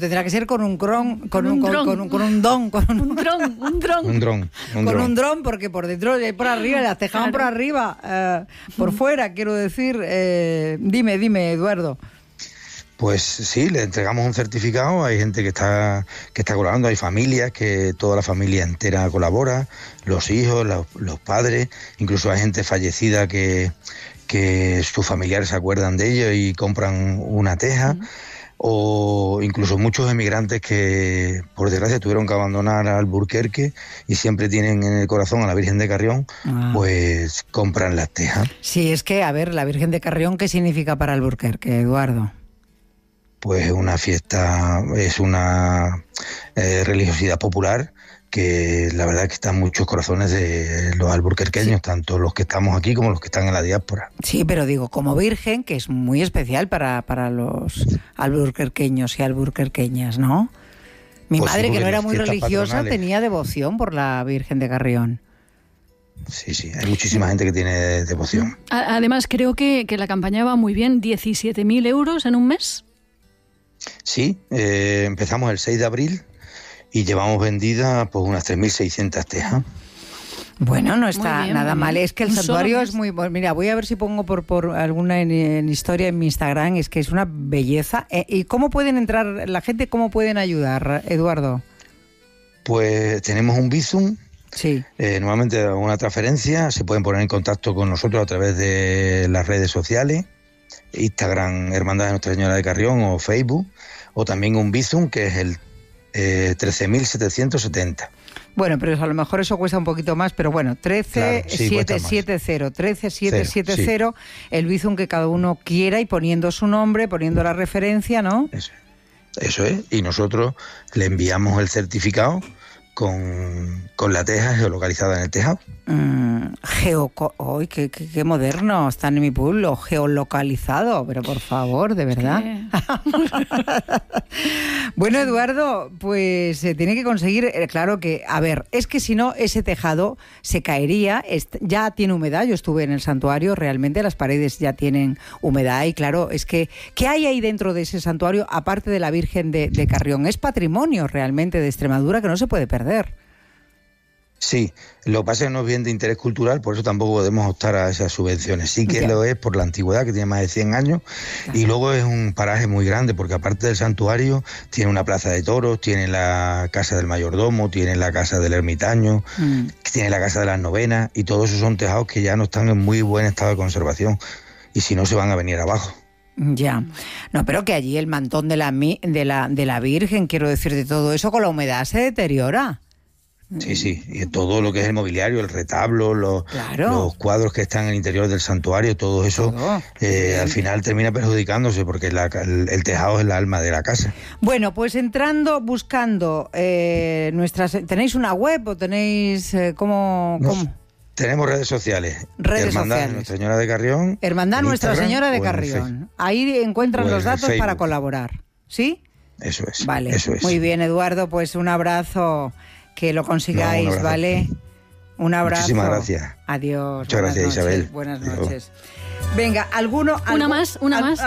tendrá que ser con un dron, con un dron, porque por dentro y por arriba, las cejas van por arriba, por fuera, quiero decir. Dime, Eduardo. Pues sí, le entregamos un certificado, hay gente que está colaborando, hay familias que toda la familia entera colabora, los hijos, los padres, incluso hay gente fallecida que sus familiares se acuerdan de ellos y compran una teja, o incluso muchos emigrantes que por desgracia tuvieron que abandonar Alburquerque y siempre tienen en el corazón a la Virgen de Carrión, pues compran las tejas. Sí, es que, a ver, la Virgen de Carrión, ¿qué significa para Alburquerque, Eduardo? Pues una fiesta, es una religiosidad popular que la verdad es que está en muchos corazones de los alburquerqueños, tanto los que estamos aquí como los que están en la diáspora. Sí, pero digo, como virgen, que es muy especial para los alburquerqueños y alburquerqueñas, ¿no? Mi madre, que no era muy religiosa, tenía devoción por la Virgen de Carrión. Sí, hay muchísima gente que tiene devoción. Además, creo que la campaña va muy bien, 17.000 euros en un mes. Sí, empezamos el 6 de abril y llevamos vendidas pues unas 3.600 tejas. Bueno, no está nada mal. Es que el santuario es muy... Mira, voy a ver si pongo por alguna en historia en mi Instagram. Es que es una belleza. ¿Y cómo pueden entrar la gente? ¿Cómo pueden ayudar, Eduardo? Pues tenemos un Bizum. Sí. Normalmente una transferencia. Se pueden poner en contacto con nosotros a través de las redes sociales. Instagram, Hermandad de Nuestra Señora de Carrión, o Facebook, o también un Bizum, que es el 13.770. Bueno, pero a lo mejor eso cuesta un poquito más, pero bueno, 13.770, el Bizum que cada uno quiera y poniendo su nombre, poniendo la referencia, ¿no? Eso es, y nosotros le enviamos el certificado con la teja geolocalizada en el tejado. Qué moderno, está en mi pueblo, geolocalizado, pero por favor, de verdad. Bueno, Eduardo, pues se tiene que conseguir, claro que, a ver, es que si no, ese tejado se caería, ya tiene humedad, yo estuve en el santuario, realmente las paredes ya tienen humedad y claro, es que, ¿qué hay ahí dentro de ese santuario, aparte de la Virgen de Carrión? Es patrimonio realmente de Extremadura que no se puede perder. Sí, lo que pasa es que no es bien de interés cultural, por eso tampoco podemos optar a esas subvenciones. Sí que lo es por la antigüedad, que tiene más de 100 años, y luego es un paraje muy grande, porque aparte del santuario, tiene una plaza de toros, tiene la casa del mayordomo, tiene la casa del ermitaño, tiene la casa de las novenas, y todos esos son tejados que ya no están en muy buen estado de conservación, y si no se van a venir abajo. Ya, no, pero que allí el mantón de la Virgen, quiero decir, de todo eso, con la humedad se deteriora. Sí, y todo lo que es el mobiliario, el retablo, los cuadros que están en el interior del santuario, todo eso al final termina perjudicándose porque el tejado es el alma de la casa. Bueno, pues buscando ¿tenéis una web o tenéis cómo? Tenemos redes sociales. Hermandad Nuestra Señora de Carrión. Hermandad Nuestra Señora de Carrión. Ahí encuentran los datos para colaborar, ¿sí? Eso es. Vale, eso es. Muy bien, Eduardo, pues un abrazo. Que lo consigáis, ¿vale? Un abrazo. Muchísimas gracias. Adiós. Muchas gracias, Isabel. Buenas noches. Venga, Una más.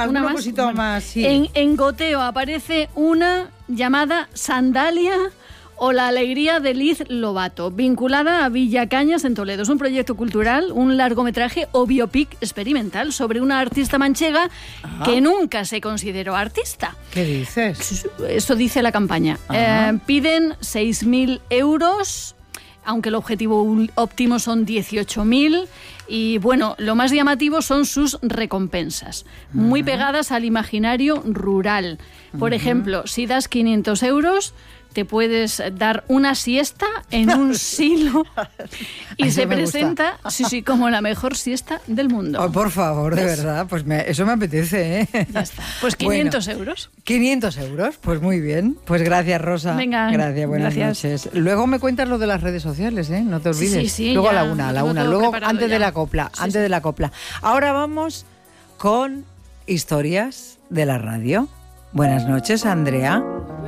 Sí. En Goteo aparece una llamada Sandalia o la alegría de Liz Lobato, vinculada a Villa Cañas en Toledo. Es un proyecto cultural, un largometraje o biopic experimental sobre una artista manchega que nunca se consideró artista. ¿Qué dices? Eso dice la campaña. Piden 6.000 euros, aunque el objetivo óptimo son 18.000. Y bueno, lo más llamativo son sus recompensas, muy pegadas al imaginario rural. Por ejemplo, si das 500 euros... te puedes dar una siesta en un silo y se presenta como la mejor siesta del mundo. Oh, por favor, de verdad, pues eso me apetece, ¿eh? Ya está. Pues 500 euros. 500 euros, pues muy bien. Pues gracias, Rosa. Venga, gracias, buenas noches. Luego me cuentas lo de las redes sociales, ¿eh? No te olvides. Sí, luego ya, a la una. Luego antes de la copla, de la copla. Ahora vamos con historias de la radio. Buenas noches, Andrea.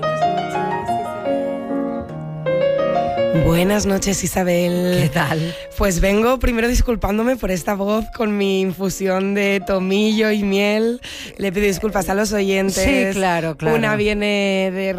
Buenas noches, Isabel. ¿Qué tal? Pues vengo primero disculpándome por esta voz con mi infusión de tomillo y miel. Le pido disculpas a los oyentes. Sí, claro. Una viene de